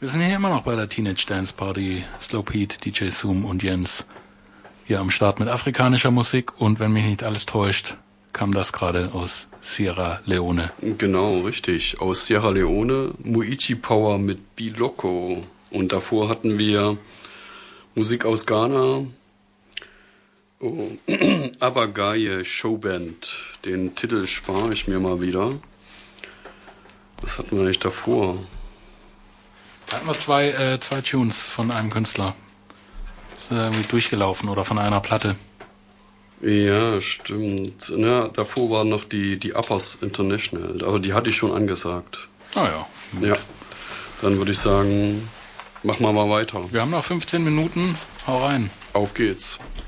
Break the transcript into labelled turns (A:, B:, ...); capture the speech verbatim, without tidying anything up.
A: Wir sind hier immer noch bei der Teenage Dance Party. Slow Pete, D J Zoom und Jens. Hier am Start mit afrikanischer Musik und wenn mich nicht alles täuscht, kam das gerade aus Sierra Leone.
B: Genau, richtig. Aus Sierra Leone, Muichi Power mit Biloko. Und davor hatten wir Musik aus Ghana, oh, Abagaye Showband. Den Titel spare ich mir mal wieder. Was hatten wir eigentlich davor?
A: Da hatten wir zwei, äh, zwei Tunes von einem Künstler. Das ist irgendwie durchgelaufen oder von einer Platte.
B: Ja, stimmt. Ja, davor waren noch die, die Uppers International, aber die hatte ich schon angesagt.
A: Ah ja. Gut.
B: Ja, dann würde ich sagen, machen wir mal weiter.
A: Wir haben noch fünfzehn Minuten. Hau rein.
B: Auf geht's.